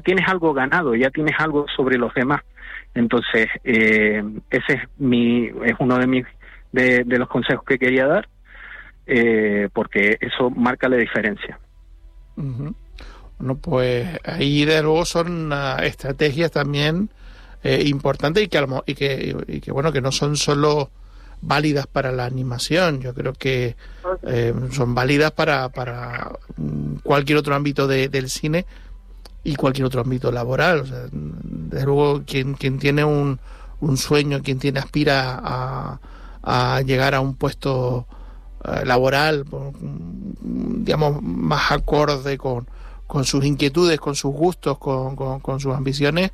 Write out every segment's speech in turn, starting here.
tienes algo ganado, ya tienes algo sobre los demás. Entonces, ese es uno de los consejos que quería dar, porque eso marca la diferencia. Uh-huh. Bueno, pues ahí de luego son estrategias también importantes y que bueno, que no son solo válidas para la animación. Yo creo que son válidas para cualquier otro ámbito del cine y cualquier otro ámbito laboral. O sea, desde luego quien tiene un sueño, quien aspira a llegar a un puesto laboral, digamos, más acorde con sus inquietudes, con sus gustos, con sus ambiciones,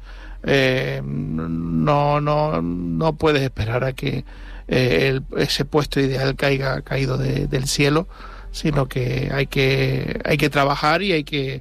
no puedes esperar a que ese puesto ideal caiga caído del cielo, sino que hay que trabajar y hay que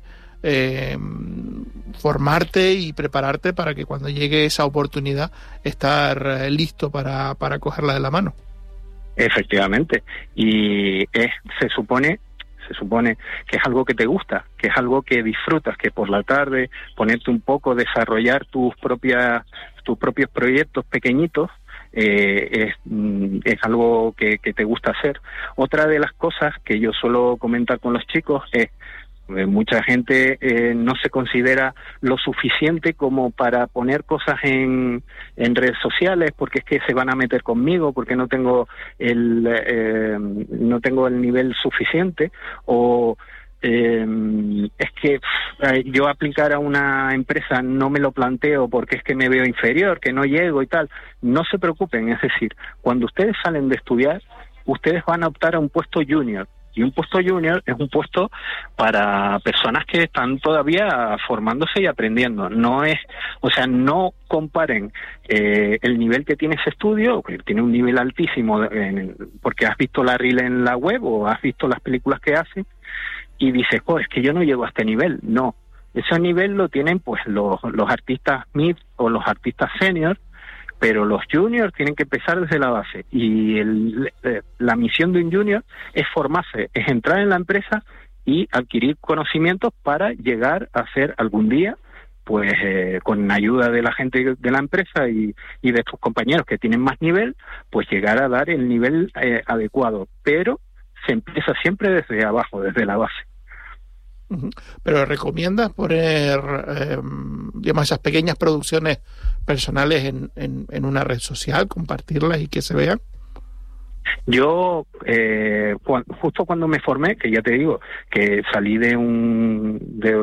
formarte y prepararte para que cuando llegue esa oportunidad estar listo para cogerla de la mano. Efectivamente, y se supone que es algo que te gusta, que es algo que disfrutas, que por la tarde ponerte un poco, desarrollar tus propios proyectos pequeñitos, es algo que te gusta hacer. Otra de las cosas que yo suelo comentar con los chicos es mucha gente no se considera lo suficiente como para poner cosas en redes sociales, porque es que se van a meter conmigo, porque no tengo el nivel suficiente, o es que yo aplicar a una empresa no me lo planteo porque es que me veo inferior, que no llego y tal. No se preocupen, es decir, cuando ustedes salen de estudiar, ustedes van a optar a un puesto junior. Y un puesto junior es un puesto para personas que están todavía formándose y aprendiendo. No comparen el nivel que tiene ese estudio, que tiene un nivel altísimo, porque has visto la reel en la web o has visto las películas que hacen, y dices, es que yo no llego a este nivel. No, ese nivel lo tienen pues los artistas mid o los artistas senior, pero los juniors tienen que empezar desde la base, y la misión de un junior es formarse, es entrar en la empresa y adquirir conocimientos para llegar a ser algún día, pues con ayuda de la gente de la empresa y de tus compañeros que tienen más nivel, pues llegar a dar el nivel adecuado, pero se empieza siempre desde abajo, desde la base. Pero ¿recomiendas poner digamos, esas pequeñas producciones personales en una red social, compartirlas y que se vean? Yo, justo cuando me formé, que ya te digo, que salí de un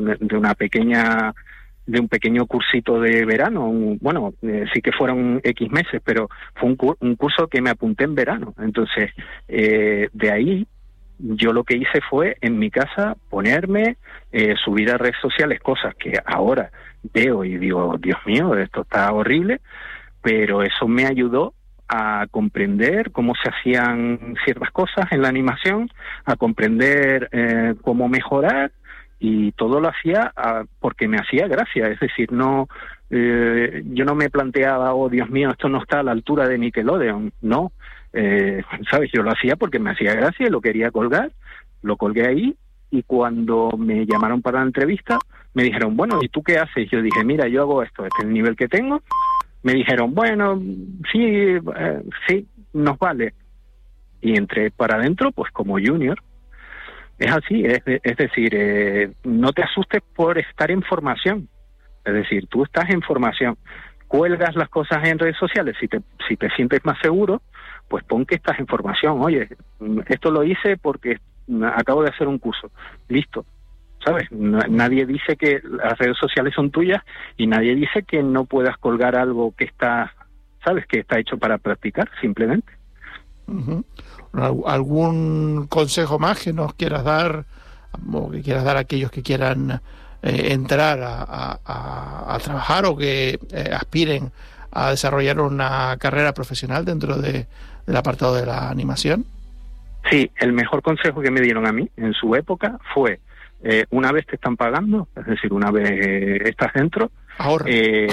pequeño cursito de verano, sí que fueron X meses, pero fue un curso que me apunté en verano. Entonces, de ahí, yo lo que hice fue, en mi casa, ponerme, subir a redes sociales cosas que ahora veo y digo, Dios mío, esto está horrible, pero eso me ayudó a comprender cómo se hacían ciertas cosas en la animación, a comprender cómo mejorar, y todo lo hacía porque me hacía gracia. Es decir, yo no me planteaba, Dios mío, esto no está a la altura de Nickelodeon, no. ¿Sabes? Yo lo hacía porque me hacía gracia y lo quería colgar, lo colgué ahí, y cuando me llamaron para la entrevista, me dijeron, bueno, ¿y tú qué haces? Yo dije, mira, yo hago esto, este es el nivel que tengo. Me dijeron, bueno, sí, nos vale. Y entré para adentro, pues como junior. Es así, es decir, no te asustes por estar en formación. Es decir, tú estás en formación, cuelgas las cosas en redes sociales, si te sientes más seguro, pues pon que estás en formación. Oye, esto lo hice porque acabo de hacer un curso. Listo, ¿sabes? Nadie dice que las redes sociales son tuyas, y nadie dice que no puedas colgar algo que está, ¿sabes?, que está hecho para practicar, simplemente. Uh-huh. ¿Algún consejo más que nos quieras dar, o que quieras dar a aquellos que quieran entrar a trabajar o que aspiren a desarrollar una carrera profesional dentro del apartado de la animación? Sí, el mejor consejo que me dieron a mí en su época fue, una vez te están pagando, es decir, una vez estás dentro, ahorra.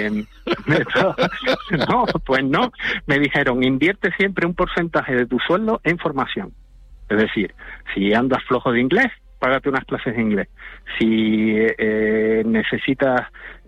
No, pues no. Me dijeron, invierte siempre un porcentaje de tu sueldo en formación. Es decir, si andas flojo de inglés, págate unas clases de inglés. Si necesitas